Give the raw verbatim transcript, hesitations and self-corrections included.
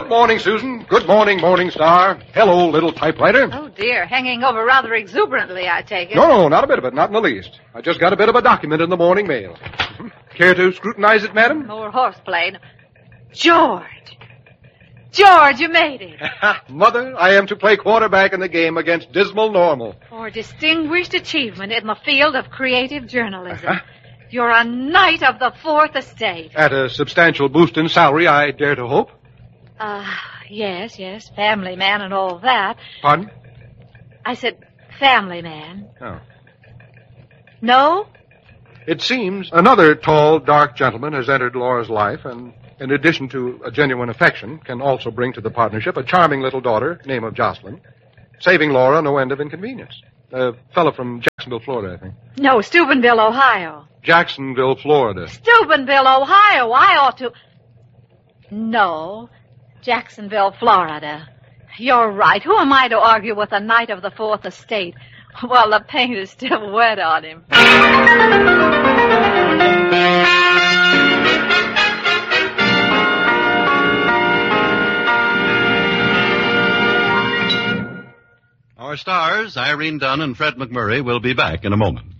Good morning, Susan. Good morning, Morning Star. Hello, little typewriter. Oh, dear. Hanging over rather exuberantly, I take it. No, no, not a bit of it. Not in the least. I just got a bit of a document in the morning mail. Care to scrutinize it, madam? More horseplay. George. George, you made it. Mother, I am to play quarterback in the game against Dismal Normal. For distinguished achievement in the field of creative journalism. Uh-huh. You're a knight of the Fourth Estate. At a substantial boost in salary, I dare to hope. Uh, yes, yes, family man and all that. Pardon? I said family man. Oh. No? It seems another tall, dark gentleman has entered Laura's life, and in addition to a genuine affection, can also bring to the partnership a charming little daughter, name of Jocelyn, saving Laura no end of inconvenience. A fellow from Jacksonville, Florida, I think. No, Steubenville, Ohio. Jacksonville, Florida. Steubenville, Ohio. I ought to... No, Jacksonville, Florida. You're right. Who am I to argue with a knight of the Fourth Estate while the paint is still wet on him? Our stars, Irene Dunn and Fred McMurray, will be back in a moment.